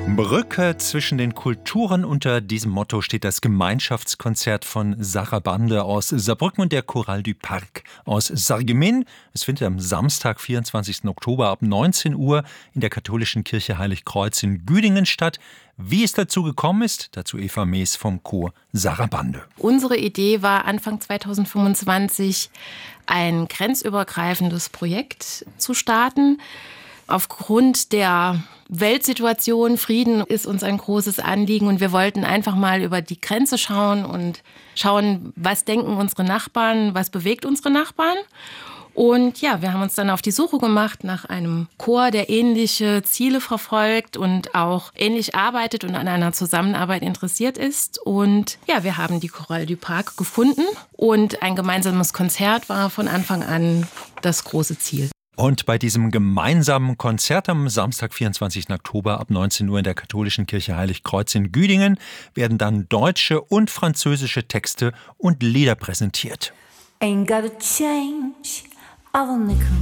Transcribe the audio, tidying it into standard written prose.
Brücke zwischen den Kulturen. Unter diesem Motto steht das Gemeinschaftskonzert von Sarabande aus Saarbrücken und der Chorale du Parc aus Sarreguemines. Es findet am Samstag, 24. Oktober ab 19 Uhr in der katholischen Kirche Heiligkreuz in Güdingen statt. Wie es dazu gekommen ist, dazu Eva Mees vom Chor Sarabande. Unsere Idee war, Anfang 2025 ein grenzübergreifendes Projekt zu starten. Aufgrund der Weltsituation, Frieden ist uns ein großes Anliegen und wir wollten einfach mal über die Grenze schauen und schauen, was denken unsere Nachbarn, was bewegt unsere Nachbarn. Und ja, wir haben uns dann auf die Suche gemacht nach einem Chor, der ähnliche Ziele verfolgt und auch ähnlich arbeitet und an einer Zusammenarbeit interessiert ist. Und ja, wir haben die Chorale du Parc gefunden und ein gemeinsames Konzert war von Anfang an das große Ziel. Und bei diesem gemeinsamen Konzert am Samstag, 24. Oktober ab 19 Uhr in der katholischen Kirche Heiligkreuz in Güdingen werden dann deutsche und französische Texte und Lieder präsentiert. Ain't gotta change all the nickel.